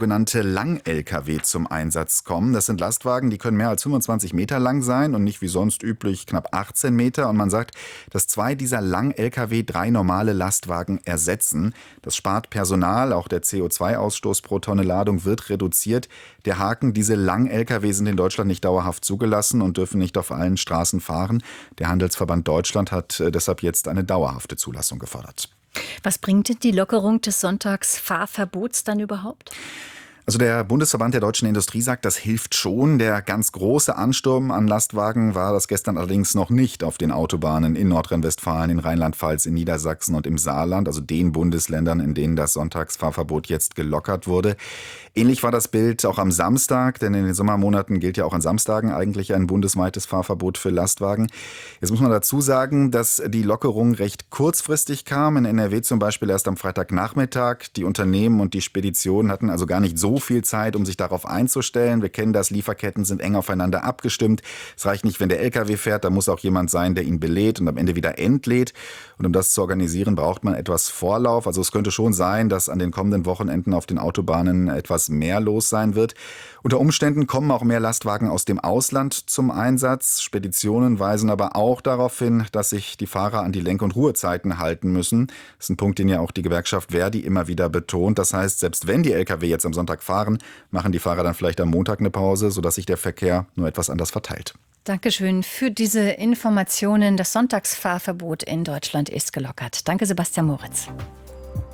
sogenannte Lang-Lkw zum Einsatz kommen. Das sind Lastwagen, die können mehr als 25 Meter lang sein und nicht wie sonst üblich knapp 18 Meter. Und man sagt, dass 2 dieser Lang-Lkw 3 normale Lastwagen ersetzen. Das spart Personal, auch der CO2-Ausstoß pro Tonne Ladung wird reduziert. Der Haken, diese Lang-Lkw sind in Deutschland nicht dauerhaft zugelassen und dürfen nicht auf allen Straßen fahren. Der Handelsverband Deutschland hat deshalb jetzt eine dauerhafte Zulassung gefordert. Was bringt denn die Lockerung des Sonntagsfahrverbots dann überhaupt? Also der Bundesverband der deutschen Industrie sagt, das hilft schon. Der ganz große Ansturm an Lastwagen war das gestern allerdings noch nicht auf den Autobahnen in Nordrhein-Westfalen, in Rheinland-Pfalz, in Niedersachsen und im Saarland, also den Bundesländern, in denen das Sonntagsfahrverbot jetzt gelockert wurde. Ähnlich war das Bild auch am Samstag, denn in den Sommermonaten gilt ja auch an Samstagen eigentlich ein bundesweites Fahrverbot für Lastwagen. Jetzt muss man dazu sagen, dass die Lockerung recht kurzfristig kam. In NRW zum Beispiel erst am Freitagnachmittag. Die Unternehmen und die Speditionen hatten also gar nicht so viel Zeit, um sich darauf einzustellen. Wir kennen das, Lieferketten sind eng aufeinander abgestimmt. Es reicht nicht, wenn der LKW fährt, da muss auch jemand sein, der ihn belädt und am Ende wieder entlädt. Und um das zu organisieren, braucht man etwas Vorlauf. Also es könnte schon sein, dass an den kommenden Wochenenden auf den Autobahnen etwas mehr los sein wird. Unter Umständen kommen auch mehr Lastwagen aus dem Ausland zum Einsatz. Speditionen weisen aber auch darauf hin, dass sich die Fahrer an die Lenk- und Ruhezeiten halten müssen. Das ist ein Punkt, den ja auch die Gewerkschaft Verdi immer wieder betont. Das heißt, selbst wenn die Lkw jetzt am Sonntag fahren, machen die Fahrer dann vielleicht am Montag eine Pause, sodass sich der Verkehr nur etwas anders verteilt. Dankeschön für diese Informationen. Das Sonntagsfahrverbot in Deutschland ist gelockert. Danke, Sebastian Moritz.